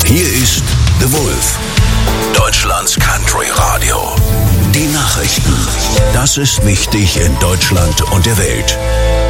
Hier ist The Wolf, Deutschlands Country Radio. Die Nachrichten. Das ist wichtig in Deutschland und der Welt.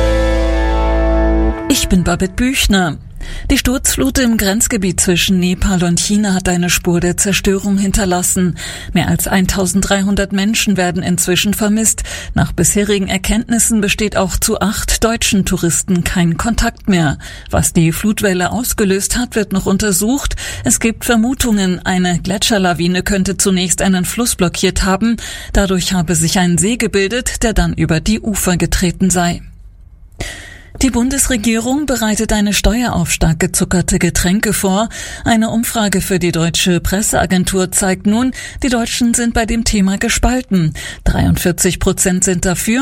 Ich bin Babette Büchner. Die Sturzflut im Grenzgebiet zwischen Nepal und China hat eine Spur der Zerstörung hinterlassen. Mehr als 1300 Menschen werden inzwischen vermisst. Nach bisherigen Erkenntnissen besteht auch zu 8 deutschen Touristen kein Kontakt mehr. Was die Flutwelle ausgelöst hat, wird noch untersucht. Es gibt Vermutungen, eine Gletscherlawine könnte zunächst einen Fluss blockiert haben. Dadurch habe sich ein See gebildet, der dann über die Ufer getreten sei. Die Bundesregierung bereitet eine Steuer auf stark gezuckerte Getränke vor. Eine Umfrage für die Deutsche Presseagentur zeigt nun, die Deutschen sind bei dem Thema gespalten. 43% sind dafür,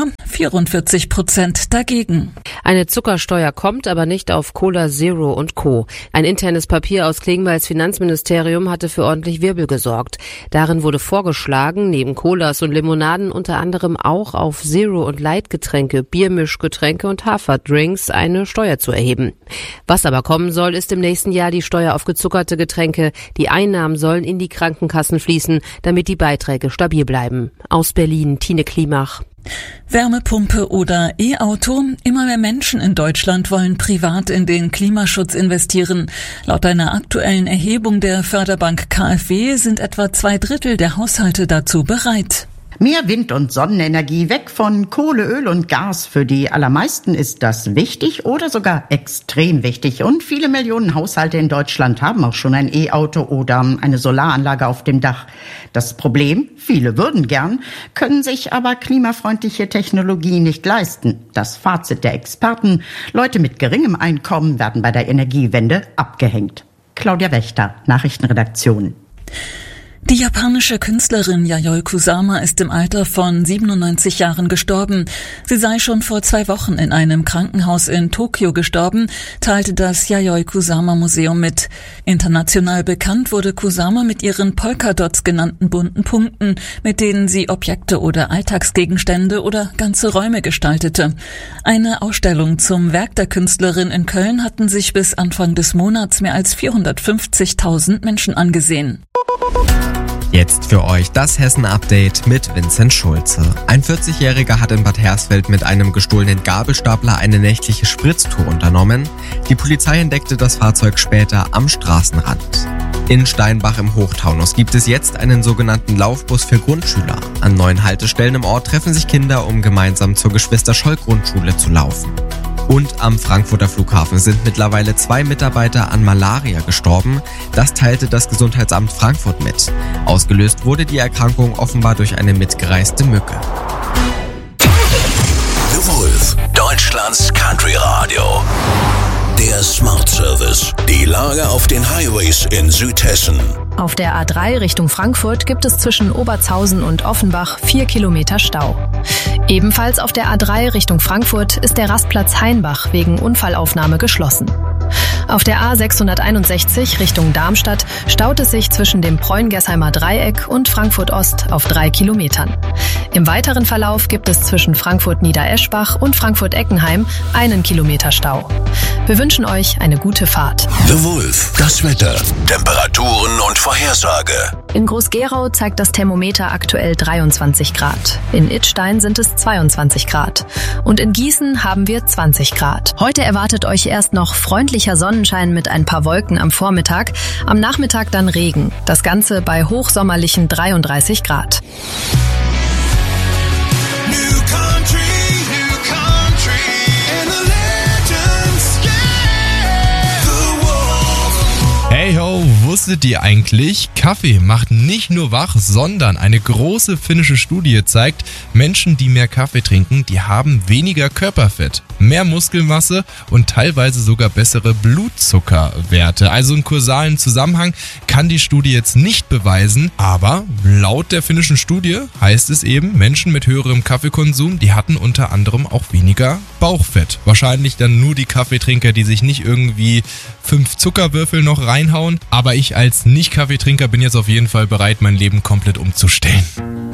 44% dagegen. Eine Zuckersteuer kommt, aber nicht auf Cola Zero und Co. Ein internes Papier aus Klingbeils Finanzministerium hatte für ordentlich Wirbel gesorgt. Darin wurde vorgeschlagen, neben Colas und Limonaden unter anderem auch auf Zero- und Light-Getränke, Biermischgetränke und Haferdrinks eine Steuer zu erheben. Was aber kommen soll, ist im nächsten Jahr die Steuer auf gezuckerte Getränke. Die Einnahmen sollen in die Krankenkassen fließen, damit die Beiträge stabil bleiben. Aus Berlin, Tine Klimach. Wärmepumpe oder E-Auto? Immer mehr Menschen in Deutschland wollen privat in den Klimaschutz investieren. Laut einer aktuellen Erhebung der Förderbank KfW sind etwa 2/3 der Haushalte dazu bereit. Mehr Wind- und Sonnenenergie, weg von Kohle, Öl und Gas. Für die allermeisten ist das wichtig oder sogar extrem wichtig. Und viele Millionen Haushalte in Deutschland haben auch schon ein E-Auto oder eine Solaranlage auf dem Dach. Das Problem, viele würden gern, können sich aber klimafreundliche Technologie nicht leisten. Das Fazit der Experten: Leute mit geringem Einkommen werden bei der Energiewende abgehängt. Claudia Wächter, Nachrichtenredaktion. Die japanische Künstlerin Yayoi Kusama ist im Alter von 97 Jahren gestorben. Sie sei schon vor 2 Wochen in einem Krankenhaus in Tokio gestorben, teilte das Yayoi Kusama Museum mit. International bekannt wurde Kusama mit ihren Polkadots genannten bunten Punkten, mit denen sie Objekte oder Alltagsgegenstände oder ganze Räume gestaltete. Eine Ausstellung zum Werk der Künstlerin in Köln hatten sich bis Anfang des Monats mehr als 450.000 Menschen angesehen. Jetzt für euch das Hessen-Update mit Vincent Schulze. Ein 40-Jähriger hat in Bad Hersfeld mit einem gestohlenen Gabelstapler eine nächtliche Spritztour unternommen. Die Polizei entdeckte das Fahrzeug später am Straßenrand. In Steinbach im Hochtaunus gibt es jetzt einen sogenannten Laufbus für Grundschüler. An 9 Haltestellen im Ort treffen sich Kinder, um gemeinsam zur Geschwister-Scholl-Grundschule zu laufen. Und am Frankfurter Flughafen sind mittlerweile 2 Mitarbeiter an Malaria gestorben. Das teilte das Gesundheitsamt Frankfurt mit. Ausgelöst wurde die Erkrankung offenbar durch eine mitgereiste Mücke. The Wolf, Deutschlands Country Radio. Der Smart Service. Die Lage auf den Highways in Südhessen. Auf der A3 Richtung Frankfurt gibt es zwischen Obertshausen und Offenbach 4 Kilometer Stau. Ebenfalls auf der A3 Richtung Frankfurt ist der Rastplatz Hainbach wegen Unfallaufnahme geschlossen. Auf der A661 Richtung Darmstadt staut es sich zwischen dem Preungesheimer Dreieck und Frankfurt Ost auf 3 Kilometern. Im weiteren Verlauf gibt es zwischen Frankfurt-Niedereschbach und Frankfurt-Eckenheim 1 Kilometer Stau. Wir wünschen euch eine gute Fahrt. The Wolf, das Wetter, Temperaturen und Vorhersage. In Groß-Gerau zeigt das Thermometer aktuell 23 Grad. In Idstein sind es 22 Grad. Und in Gießen haben wir 20 Grad. Heute erwartet euch erst noch freundlicher Sonnenschein mit ein paar Wolken am Vormittag. Am Nachmittag dann Regen. Das Ganze bei hochsommerlichen 33 Grad. Hey ho, wusstet ihr eigentlich, Kaffee macht nicht nur wach, sondern eine große finnische Studie zeigt, Menschen, die mehr Kaffee trinken, die haben weniger Körperfett, mehr Muskelmasse und teilweise sogar bessere Blutzuckerwerte. Also einen kausalen Zusammenhang kann die Studie jetzt nicht beweisen, aber laut der finnischen Studie heißt es eben, Menschen mit höherem Kaffeekonsum, die hatten unter anderem auch weniger Bauchfett. Wahrscheinlich dann nur die Kaffeetrinker, die sich nicht irgendwie 5 Zuckerwürfel noch reinhauen. Aber ich als Nicht-Kaffeetrinker bin jetzt auf jeden Fall bereit, mein Leben komplett umzustellen.